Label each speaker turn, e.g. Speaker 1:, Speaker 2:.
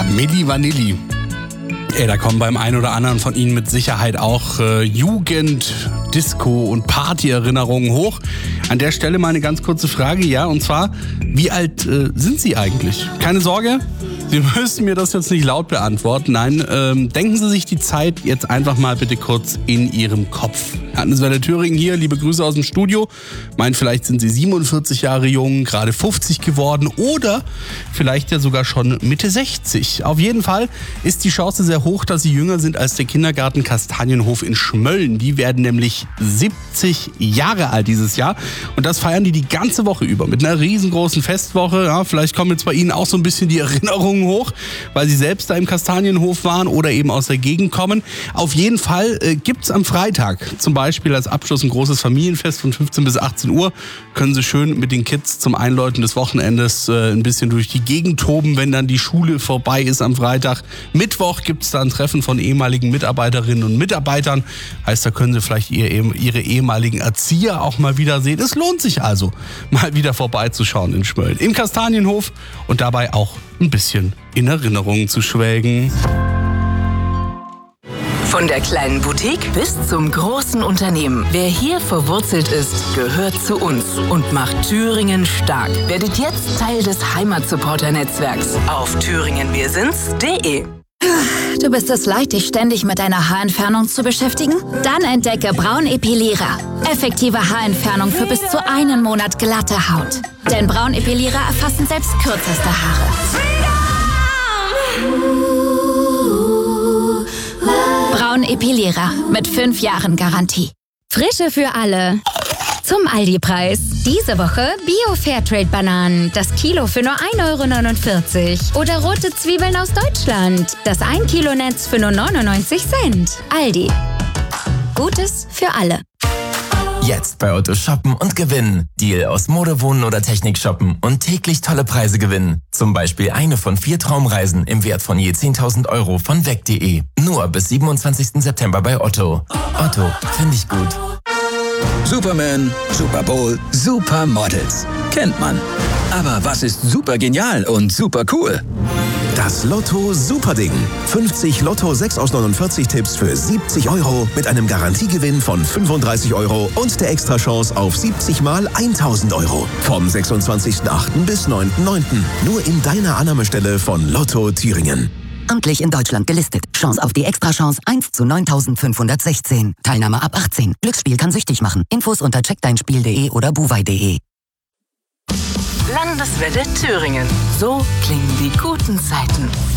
Speaker 1: Milli Vanilli. Da kommen beim einen oder anderen von Ihnen mit Sicherheit auch Jugend-, Disco- und Party-Erinnerungen hoch. An der Stelle mal eine ganz kurze Frage, ja, und zwar, wie alt sind Sie eigentlich? Keine Sorge, Sie müssen mir das jetzt nicht laut beantworten. Nein, denken Sie sich die Zeit jetzt einfach mal bitte kurz in Ihrem Kopf. Hannes-Werner Thüringen hier, liebe Grüße aus dem Studio. Vielleicht sind Sie 47 Jahre jung, gerade 50 geworden oder vielleicht ja sogar schon Mitte 60. Auf jeden Fall ist die Chance sehr hoch, dass Sie jünger sind als der Kindergarten Kastanienhof in Schmölln. Die werden nämlich 70 Jahre alt dieses Jahr und das feiern die ganze Woche über mit einer riesengroßen Festwoche. Ja, vielleicht kommen jetzt bei Ihnen auch so ein bisschen die Erinnerungen hoch, weil Sie selbst da im Kastanienhof waren oder eben aus der Gegend kommen. Auf jeden Fall gibt's am Freitag zum Beispiel als Abschluss ein großes Familienfest von 15 bis 18 Uhr. Können Sie schön mit den Kids zum Einläuten des Wochenendes ein bisschen durch die Gegend toben, wenn dann die Schule vorbei ist am Freitag. Mittwoch gibt's da ein Treffen von ehemaligen Mitarbeiterinnen und Mitarbeitern. Heißt, da können Sie vielleicht Ihre ehemaligen Erzieher auch mal wieder sehen. Es lohnt sich also, mal wieder vorbeizuschauen in Schmölln. Im Kastanienhof und dabei auch ein bisschen in Erinnerungen zu schwelgen.
Speaker 2: Von der kleinen Boutique bis zum großen Unternehmen. Wer hier verwurzelt ist, gehört zu uns und macht Thüringen stark. Werdet jetzt Teil des Heimatsupporter-Netzwerks auf thüringenwirsinds.de.
Speaker 3: Du bist es leid, dich ständig mit deiner Haarentfernung zu beschäftigen? Dann entdecke Braun Epilierer. Effektive Haarentfernung für bis zu einen Monat glatte Haut. Denn Braun Epilierer erfassen selbst kürzeste Haare. Braun Epilierer mit 5 Jahren Garantie.
Speaker 4: Frische für alle. Zum Aldi-Preis. Diese Woche Bio-Fairtrade-Bananen. Das Kilo für nur 1,49 €. Oder rote Zwiebeln aus Deutschland. Das 1 Kilo Netz für nur 99 Cent. Aldi. Gutes für alle.
Speaker 5: Jetzt bei Otto shoppen und gewinnen. Deal aus Mode, Wohnen oder Technik shoppen und täglich tolle Preise gewinnen. Zum Beispiel eine von 4 Traumreisen im Wert von je 10.000 € von weg.de. Nur bis 27. September bei Otto. Otto, finde ich gut.
Speaker 6: Superman, Super Bowl, Supermodels. Kennt man. Aber was ist super genial und super cool?
Speaker 7: Das Lotto Superding. 50 Lotto 6 aus 49 Tipps für 70 € mit einem Garantiegewinn von 35 € und der Extrachance auf 70 mal 1.000 €. Vom 26.08. bis 9.09. Nur in deiner Annahmestelle von Lotto Thüringen.
Speaker 8: Amtlich in Deutschland gelistet. Chance auf die Extrachance 1 zu 9.516. Teilnahme ab 18. Glücksspiel kann süchtig machen. Infos unter checkdeinspiel.de oder buwei.de.
Speaker 2: Landeswelle Thüringen. So klingen die guten Zeiten.